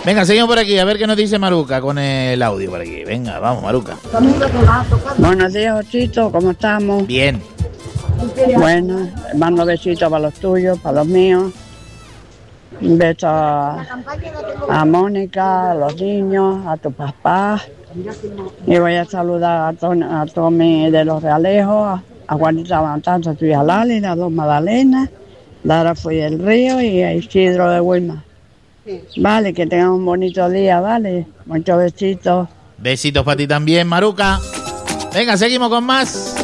Venga, seguimos por aquí, a ver qué nos dice Maruca con el audio por aquí. Venga, vamos, Maruca. Buenos días, Ochito, ¿cómo estamos? Bien. Bueno, mando besitos para los tuyos, para los míos. Un beso a Mónica, a los niños, a tu papá. Y voy a saludar a Tommy de los Realejos, a Juanita Matanza, tu hija Lali, a dos Magdalena, Lara Fui del Río y a Isidro de Wilma. Vale, que tengan un bonito día, vale. Muchos besitos. Besitos para ti también, Maruca. Venga, seguimos con más.